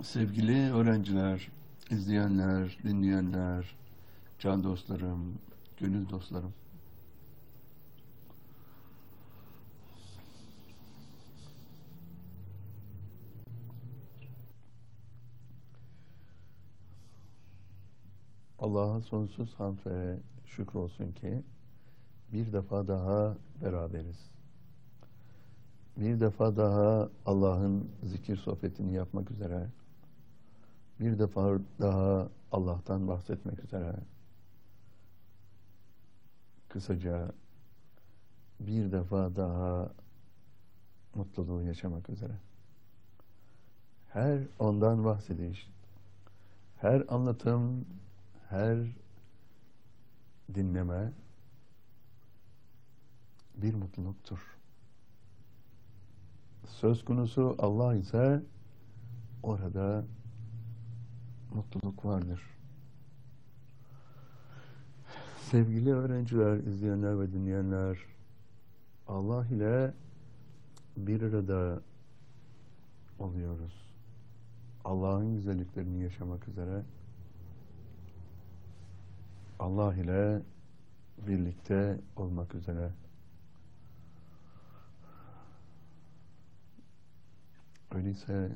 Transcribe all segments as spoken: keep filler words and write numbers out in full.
Sevgili öğrenciler, izleyenler, dinleyenler, can dostlarım, gönül dostlarım. Allah'a sonsuz hamd ve şükür olsun ki bir defa daha beraberiz. Bir defa daha Allah'ın zikir sohbetini yapmak üzere, bir defa daha Allah'tan bahsetmek üzere, kısaca bir defa daha mutluluğu yaşamak üzere. Her ondan bahsediş, her anlatım, her dinleme bir mutluluktur. Söz konusu Allah ise orada mutluluk vardır. Sevgili öğrenciler, izleyenler ve dinleyenler, Allah ile bir arada oluyoruz. Allah'ın güzelliklerini yaşamak üzere Allah ile birlikte olmak üzere. Öyleyse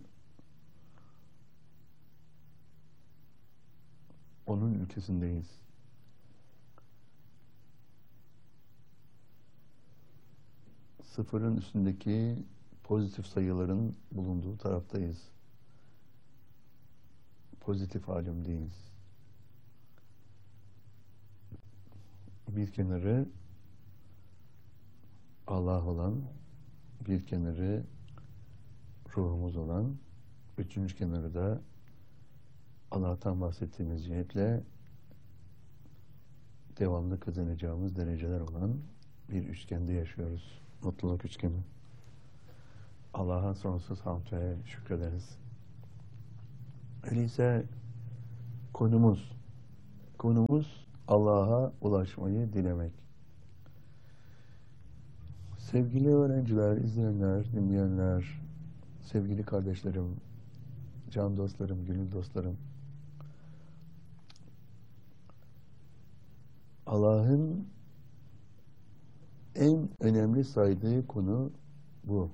onun ülkesindeyiz. Sıfırın üstündeki pozitif sayıların bulunduğu taraftayız. Pozitif alemdeyiz. Bir kenarı Allah olan, bir kenarı ruhumuz olan, üçüncü kenarı da Allah'tan bahsettiğimiz cihetle devamlı kazanacağımız dereceler olan bir üçgende yaşıyoruz. Mutluluk üçgeni. Allah'a sonsuz hamd ve şükrederiz. Öyleyse konumuz, konumuz Allah'a ulaşmayı dilemek. Sevgili öğrenciler, izleyenler, dinleyenler, sevgili kardeşlerim, can dostlarım, gönül dostlarım, Allah'ın en önemli saydığı konu bu.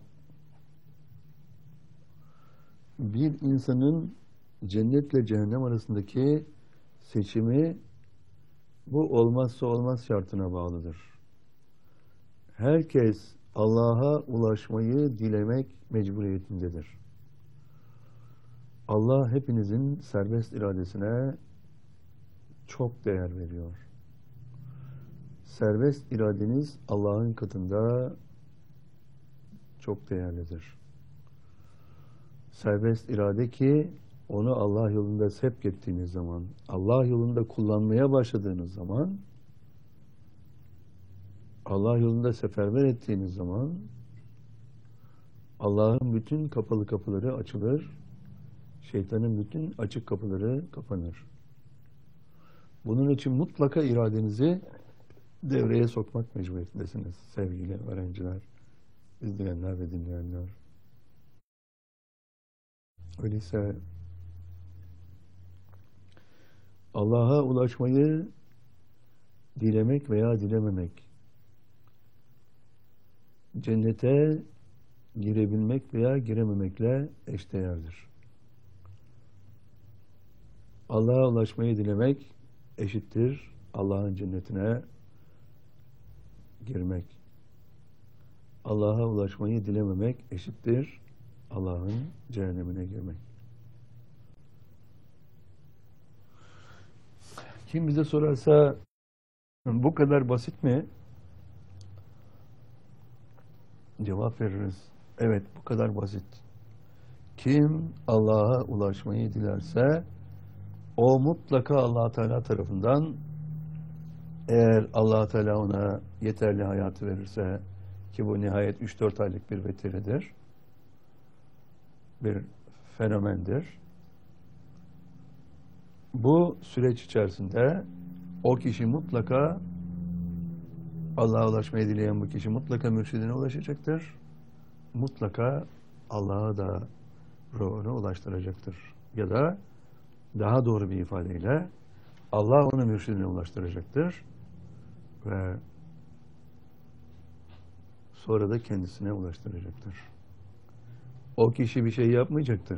Bir insanın cennetle cehennem arasındaki seçimi bu olmazsa olmaz şartına bağlıdır. Herkes Allah'a ulaşmayı dilemek mecburiyetindedir. Allah hepinizin serbest iradesine çok değer veriyor. Serbest iradeniz Allah'ın katında çok değerlidir. Serbest irade ki onu Allah yolunda sevk ettiğiniz zaman, Allah yolunda kullanmaya başladığınız zaman, Allah yolunda seferber ettiğiniz zaman Allah'ın bütün kapalı kapıları açılır, şeytanın bütün açık kapıları kapanır. Bunun için mutlaka iradenizi devreye sokmak mecburiyetindesiniz sevgili öğrenciler, izleyenler ve dinleyenler. Öyleyse Allah'a ulaşmayı dilemek veya dilememek, cennete girebilmek veya girememekle eşdeğerdir. Allah'a ulaşmayı dilemek eşittir Allah'ın cennetine girmek. Allah'a ulaşmayı dilememek eşittir Allah'ın cehennemine girmek. Kim bize sorarsa bu kadar basit mi? Cevap veririz. Evet, bu kadar basit. Kim Allah'a ulaşmayı dilerse o mutlaka Allah Teala tarafından, eğer Allah Teala ona yeterli hayatı verirse, ki bu nihayet üç dört aylık bir vetiridir, bir fenomendir. Bu süreç içerisinde o kişi mutlaka, Allah'a ulaşmayı dileyen bu kişi mutlaka mürşidine ulaşacaktır. Mutlaka Allah'a da ruhunu ulaştıracaktır. Ya da daha doğru bir ifadeyle Allah onu mürşidine ulaştıracaktır ve sonra da kendisine ulaştıracaktır. O kişi bir şey yapmayacaktır.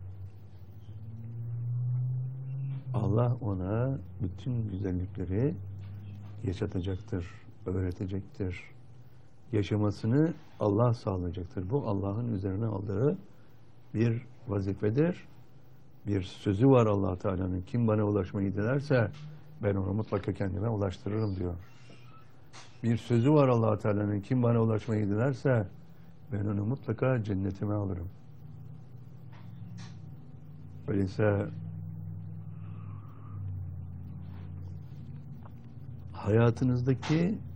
Allah ona bütün güzellikleri yaşatacaktır, öğretecektir. Yaşamasını Allah sağlayacaktır. Bu Allah'ın üzerine aldığı bir vazifedir. Bir sözü var Allah Teala'nın. Kim bana ulaşmayı dilerse ben onu mutlaka kendime ulaştırırım diyor. Bir sözü var Allah Teala'nın. Kim bana ulaşmayı dilerse ben onu mutlaka cennetime alırım. Öyleyse hayatınızdaki